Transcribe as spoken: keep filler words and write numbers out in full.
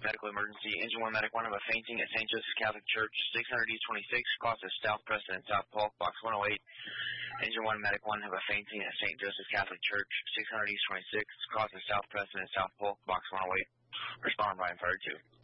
medical emergency. Engine one, Medic one, have a fainting at Saint Joseph Catholic Church, six hundred East twenty-six, cross of South Preston and South Polk, box one oh eight. Engine one, Medic one, have a fainting at Saint Joseph Catholic Church, six hundred East twenty-six, cross of South Preston and South Polk, box one oh eight. Respond by Fire two.